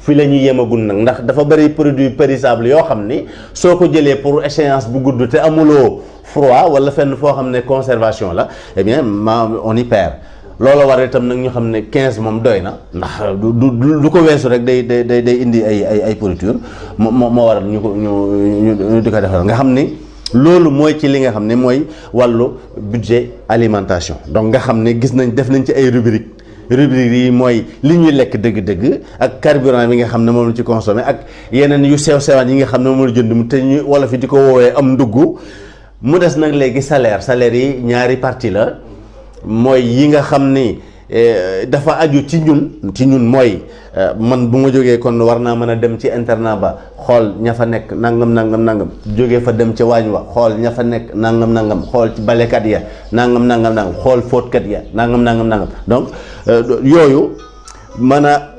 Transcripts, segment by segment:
fi la ñuy yemagul nag ndax dafa bari produit périssable yoo xam ni soo ko jëlee pour échéance bu gudd te amuloo froid wala fenn foo xam ne conservation la eh bien on y perd loolu war itam nag ñu xam ne 15 moom doy na ndax du ko weesu rek day indi ay pourriture moo waral ñu di ko defal nga xam ni loolu mooy ci li nga xam ne mooy wàllu budget alimentation donc nga xam ne gis nañ def nañ ci ay rubrique yi mooy li ñuy lekk dëgg-dëgg ak carburant bi nga xam ne moom la ci consommé ak yeneen yu sew-sewaan yi nga xam ne moom la jënd mu te ñu wala fi di ko woowee am ndugg mu des nag léegi salaire yi ñaari partie la mooy yi nga xam ni dafa aju ci ñun mooy man bu ma jógee kon war naa mën a dem ci internat ba xool ña fa nekk nangam jógee fa dem ca waañ wa xool ña fa nekk nangam xool ci balekat ya nangam xool fóotkat ya nangam donc yooyu mën a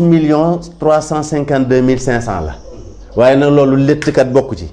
11,352,500 la waaye nag loolu léttkat bokku ci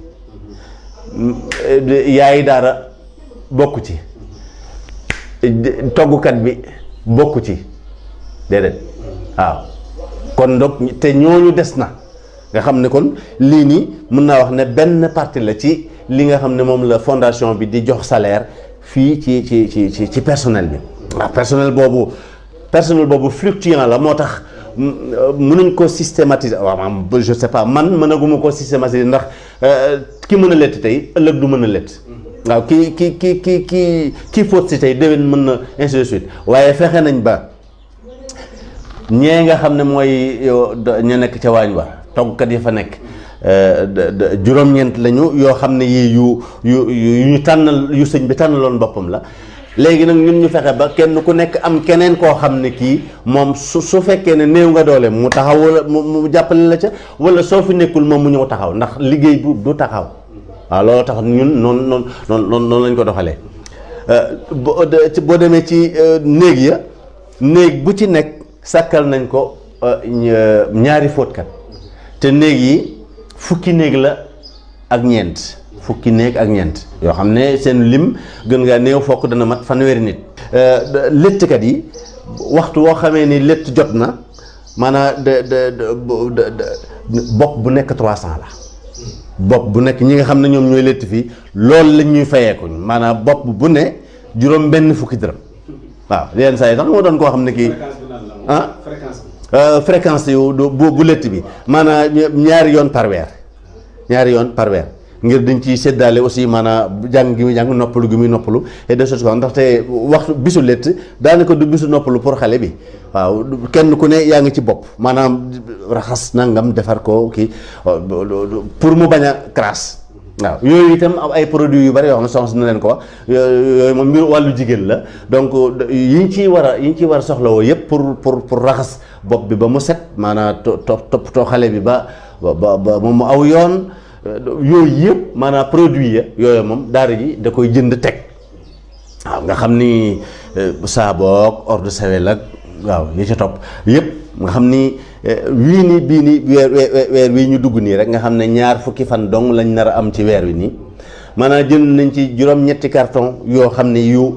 yaayi daara bokku ci toggukat bi bokku ci déedéet waaw kon donc te ñooñu des na nga xam ne kon lii nii mën naa wax ne benn partie la ci li nga xam ne moom la fondation bi di jox salaire fii ci personnel bi waaw personnel boobu fluctuant la moo tax mënuñ ko systématiser waaw je sais pas man mënaguma ko systématiser ndax ki mën a lett tey ëllëg du mën a lett waaw kii fóot si tey déwén mën na ainsi de suite waaye fexe nañ ba ñee nga xam ne mooy ñu nekk ca waañ wa toggkat yi fa nekk juróom-ñeent lañu yoo xam ne yii yu ñu tànnal yu sëñ bi tànnaloon boppam la léegi nag ñun ñu fexe ba kenn ku nekk am keneen koo xam ne kii moom su fekkee ne néew nga doole mu taxaw wala mu jàppale la ca wala soo fi nekkul moom mu ñëw taxaw ndax liggéey du taxaw waaw loolu tax ñun noonu lañ ko doxalee boo demee ci néeg bu ci nekk sàkkal nañ ko ñaari fóotkat te néeg yi fukki néeg la ak ñeent yoo xam ne seen lim gën ngaa néew fokk dana mat fanweeri nit léttkat yi waxtu woo xamee ni létt jot na maanaam bopp bu nekk 300 la bopp bu nekk ñi nga xam ne ñoom ñooy létt fii loolu lañ ñuy fayeeku maanaam bopp bu ne juróom benn fukki dërëm waaw yenn saa yi sax moo doon koo xam ne kii fréquence yu bu létt bi maanaam ñaari yoon par weer ngir dañ ciy séddaale aussi maanaam jàng gi muy jàng noppalu gi muy noppalu et de choses ndaxte waxtu bisu létt daanaka du bisu noppalu pour xale bi waaw kenn ku ne yaa ngi ci bopp maanaam raxas nangam defar ko kii pour mu bañ a crasse waaw yooyu itam am ay produits yu bari yoo xam ne soxna na leen ko wax yooyu moom mbir wàllu jigéen la donc yiñ ciy war a soxlawoo yëpp pour raxas bopp bi ba mu set maanaam toppatoo xale bi ba moom mu aw yoon yooyu yëpp maanaam produit ya yooyu moom daara ji da koy jënd teg waaw nga xam ni saaboog eau de Javel ak waaw yi ca topp yëpp nga xam ni bii nii weer wii ñu dugg nii rek nga xam ne ñaar fukki fan dong lañ nar a am ci weer wi nii maanaam jënd nañ ci juróom-ñetti carton yoo xam ne yu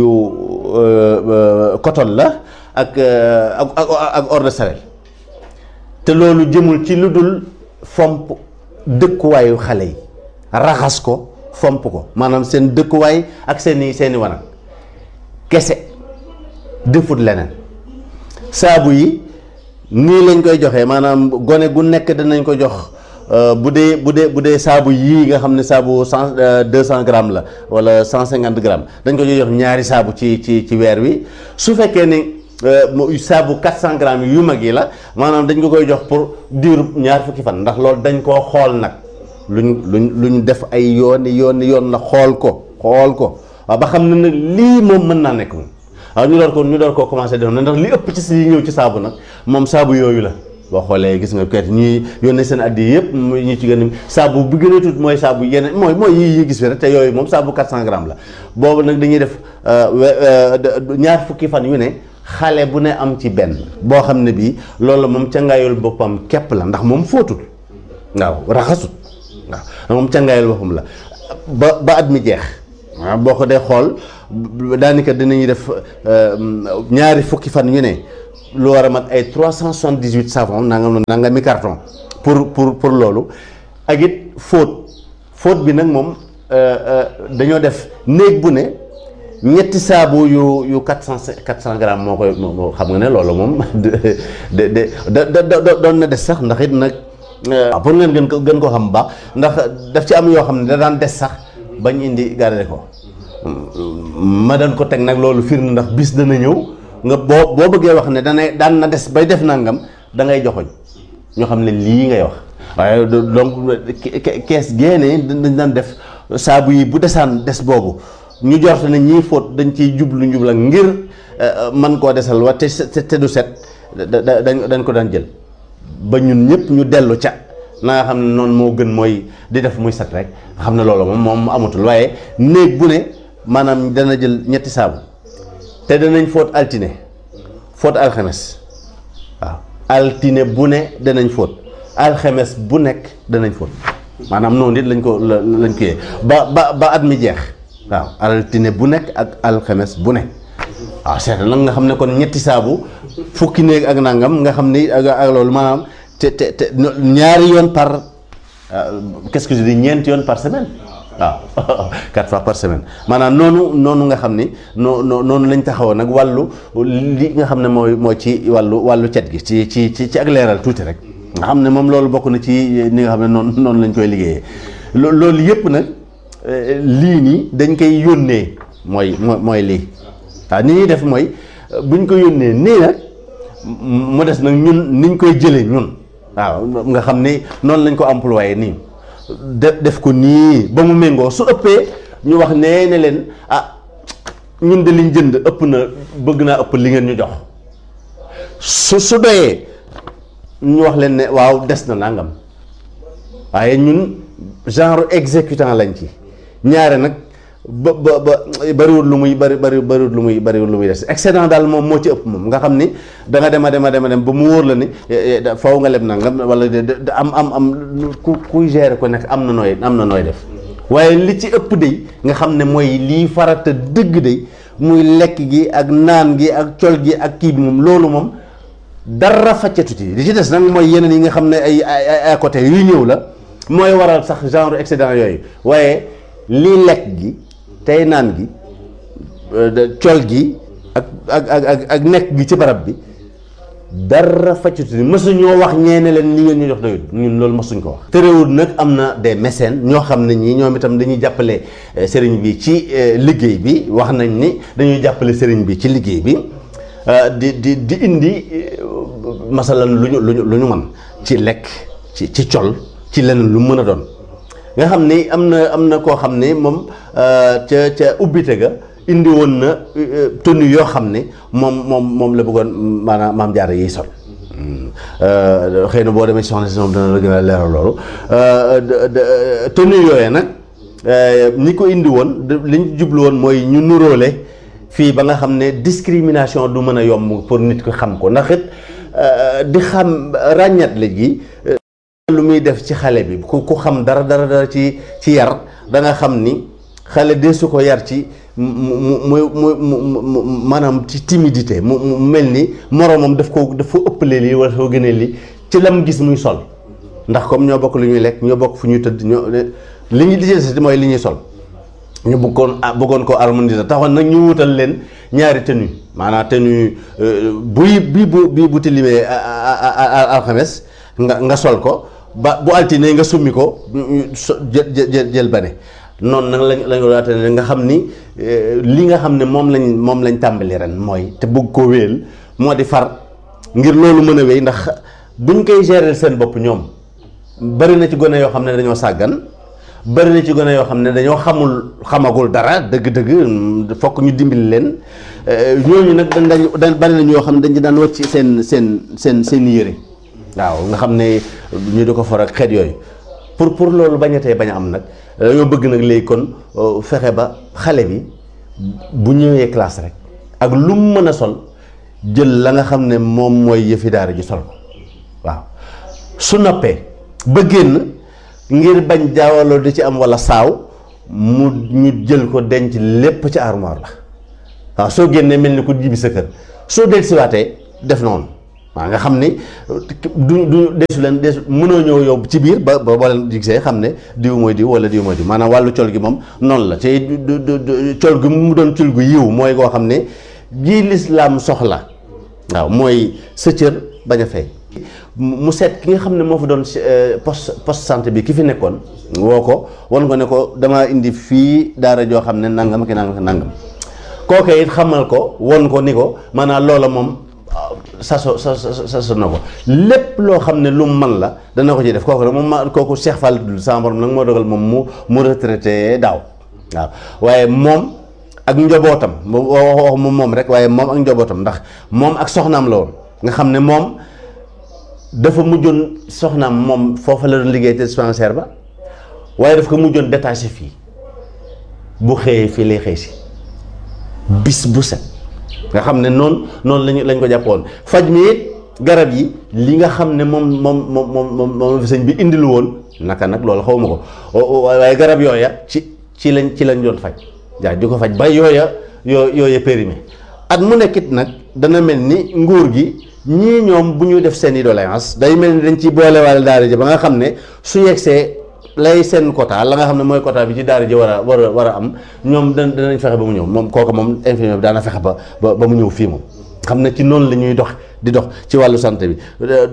coton la ak eau de Javel te loolu jëmul ci lu dul fomp dëkkuwaayu xale yi raxas ko fomp ko maanaam seen dëkkuwaay ak seeni wanag kese defut leneen saabu yi nii lañ koy joxee maanaam gone gu nekk danañ ko jox bu dee saabu yii nga xam ne saabu 200 grammes la wala 150 grammes dañ ko jox ñaari saabu ci weer wi su fekkee ni saabu 400 grammes yu mag yi la maanaam dañ ko koy jox pour diiru ñaar fukki fan ndax loolu dañ koo xool nag luñ def ay yoon la xool ko waaw ba xam ne nag lii moom mën naa nekk moom waaw ñu door koo commencé def na ndax li ëpp ci si ñëw ci saabu nag moom saabu yooyu la boo xoolee gis nga kayit ñuy yónnee seen addi yëpp ñu ci gën a saabu bi gën a tuut mooy saabu yeneen mooy yi gis fi rek te yooyu moom saabu 400 grammes la boobu nag dañuy def ñaar fukki fan yu ne xale bu ne am ci benn boo xam ne bii loolu moom cangaayul boppam képp la ndax moom fóotul waaw raxasut waaw moom cangaayul boppam la ba at mi jeex waaw boo ko dee xool daanaka dinañuy def ñaari fukki fan ñu ne lu war a mat ay 378 savon nanga mi carton pour loolu ak it fóot bi nag moom dañoo def néeg bu ne ñetti saabu yu 400 grammes moo koy xam nga ne loolu moom doon na des sax ndax it nag pour ngeen gën ko xam baax ndax daf ci am yoo xam ne da daan des sax bañ indi garder ko ma daan ko teg nag loolu firnde ndax bis dana ñëw nga boo bëggee wax ne daan na des bay def nangam da ngay joxoñ ñoo xam ne lii ngay wax waaye donc kees génne dañ daan def saabu yi bu desaan des boobu ñu jort ne ñii fóot dañ ciy jublu ngir man koo desal wa te du set dañ ko daan jël ba ñun ñëpp ñu dellu ca na nga xam ne noonu moo gën mooy di def muy set rek xam ne loolu moom amatul waaye néeg bu ne maanaam dana jël ñetti saabu te danañ fóot altine fóot alxames waaw altine bu ne danañ fóot alxames bu nekk danañ fóot maanaam noonu it lañ ko yee ba at mi jeex waaw altine bu nekk ak alxames bu ne waaw seet nag nga xam ne kon ñetti saabu fukki néeg ak nangam nga xam ni ak loolu maanaam te ñaari yoon par qu'est-ce que je dis ñeenti yoon par semaine waaw 4 fois par semaine maanaam noonu nga xam ni noonu lañ taxawoon nag wàllu li nga xam ne mooy ci wàllu cet gi ci ak leeral tuuti rek nga xam ne moom loolu bokk na ci ni nga xam ne noonu lañ koy liggéeyee loolu yëpp nag lii nii dañ koy yónnee mooy lii waaw ni ñuy def mooy buñ ko yónnee nii nag mu des nag ñun niñ koy jëlee ñun waaw nga xam ne noonu lañ ko employé nii def ko nii ba mu méngoo su ëppee ñu wax ne leen ñun de liñ jënd ëpp na bëgg naa ëpp li ngeen ñu jox su doyee ñu wax leen ne waaw des na nangam waaye ñun genre exécutant lañ ci ñaare nag ba bariwul lu muy bariwul lu muy des excédent daal moom moo ci ëpp moom nga xam ni da nga dem ba mu wóor la ni faw nga leb nangam wala am kuy gérer ko nekk am na nooy def waaye li ci ëpp day nga xam ne mooy lii farata dëgg day muy lekk gi ak naan gi ak col gi ak kii bi moom loolu moom dara faccatu ci li ci des nag mooy yeneen yi nga xam ne ay à côté yuy ñëw la mooy waral sax genre excédent yooyu waaye lii lekk gi tey naan gi col gi ak nekk gi ci barab bi dara faccatu ni mësuñoo wax ñeene leen li ngeen ñu jox doyut ñun loolu mësuñ ko wax terewul nag am na des mécènes ñoo xam ne ñii ñoom itam dañuy jàppale sëriñ bi ci liggéey bi wax nañ ni dañuy jàppale sëriñ bi ci liggéey bi di indi masalan lu ñu mën ci lekk ci col ci leneen lu mën a doon nga xam ni am na koo xam ne moom ca ubbite ga indi woon na tenue yoo xam ne moom la bëggoon maanaam maam jaara yiy sol xëy na boo demee soxna si moom dana la gën a leeral loolu tenue yooyu nag ñi ko indi woon li ñu jublu woon mooy ñu nuróole fii ba nga xam ne discrimination du mën a yomb pour nit ko xam ko ndax it di xam ràññat léegi lu muy def ci xale bi ku xam dara ci yar da nga xam ni xale de su ko yar ci mu maanaam ci timidité mu mel ni moroomam daf ko ëppalee lii wala soo gënee lii ci lam gis muy sol ndax comme ñoo bokk lu ñuy lekk ñoo bokk fu ñuy tëdd li ñu di mooy li ñuy sol ñu bëggoon ko harmoniser taxoon nag ñu wutal leen ñaari tenue maanaam tenue bu tilimee alxames nga sol ko ba bu altine nga summi ko jël bane noonu nag lañ ko daate nga xam ni li nga xam ne moom lañ tàmbali ren mooy te bëgg koo wéyal moo di far ngir loolu mën a wéy ndax buñ koy gérer seen bopp ñoom bari na ci gone yoo xam ne dañoo sàggan bari na ci gone yoo xam ne dañoo xamagul dara dëgg-dëgg fokk ñu dimbali leen ñooñu nag dañ bari na ñoo xam ne dañ ci daan wàcc seen yére waaw nga xam ne ñu di ko for ak xeet yooyu pour loolu bañatee bañ a am nag dañoo bëgg nag léegi kon fexe ba xale bi bu ñëwee classe rek ak lu mu mën a sol jël la nga xam ne moom mooy yëfi daara ji sol ko waaw su noppee ba génn ngir bañ jaawaloo di ci am wala saaw ñu jël ko denc lépp ci armoire la waaw soo génnee mel ni ku jibi sa kër soo dellusiwaatee def noonu waaw nga xam ni du desu leen desu mënoo ñëw yow ci biir ba boo leen gisee xam ne diw mooy diw wala diw mooy diw maanaam wàllu col gi moom noonu la te col gi mu doon col gu yiw mooy koo xam ne ji lislaam soxla waaw mooy sa cër bañ a fay mu seet ki nga xam ne moo fa doon poste santé bi ki fi nekkoon woo ko wan ko ne ko damaa indi fii daara joo xam ne nangam ki nangam kooke it xamal ko won ko ni ko maanaam loola moom saso na ko lépp loo xam ne lu mu man la dana ko ci def kooku nag moom kooku Cheikh Fall dul sama borom nag moo dogal moom mu retraité daaw waaw waaye moom ak njobootam wax moom rek waaye moom ak njobootam ndax moom ak soxnaam la woon nga xam ne moom dafa mujjoon soxnaam moom foofa la doon liggéey te dispensaire ba waaye daf ko mujjoon détaché fii bu xëyee fii lay xëy si bis bu set nga xam ne noonu lañ ko jàppoon faj mi it garab yi li nga xam ne moom fi sëñ bi indilu woon naka nag loolu xaw ma ko waaye garab yooya ci lañ doon faj jaay di ko faj ba yooya périmé at mu nekkit nag dana mel ni nguur gi ñii ñoom bu ñu def seen i doléance day mel ni dañ ci boolewaale daara ji ba nga xam ne su yegsee lay seen quota la nga xam ne mooy quota bi ci daara ji war a am ñoom danañ fexe ba mu ñëw moom kooku moom infirmier bi daana fexe ba mu ñëw fii moom xam ne ci noonu la ñuy di dox ci wàllu santé bi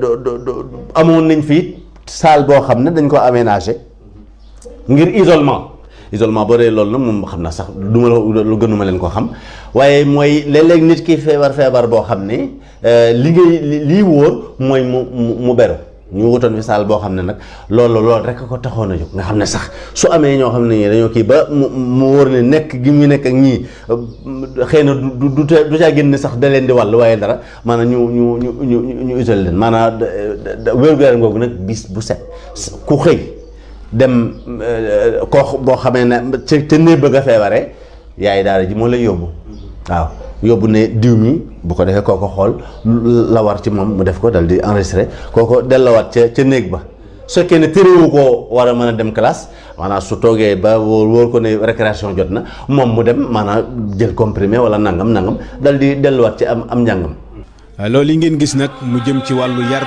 amoon nañ fii salle boo xam ne dañ ko aménagé ngir isolement boo dee loolu nag moom xam naa sax duma lu gënuma leen ko xam waaye mooy léeg-léeg nit ki feebar boo xam ne lii wóor mooy mu beru ñu wutoon fi saal boo xam ne nag loolu rek ko taxoon a jóg nga xam ne sax su amee ñoo xam ne ñii dañoo kii ba mu wóor ne nekk gi mu nekk ak ñii xëy na du caa génn sax da leen di wàll waaye dara maanaam ñu isolé leen maanaam wér-gu-yaram googu nag bis bu set ku xëy dem koo boo xamee ne ca néeg bëgg a feebaree yaay daara ji moo lay yóbbu waaw yóbbu ne diw mi bu ko defee kooko xool la war ci moom mu def ko dal di enregistré kooko dellawaat ca néeg ba su fekkee ne téréwu koo war a mën a dem classe maanaam su toogee ba wóor ko ne récréation jot na moom mu dem maanaam jël comprimé wala nangam dal di delluwaat ci am njàngam. loolu yi ngeen gis nag mu jëm ci wàllu yar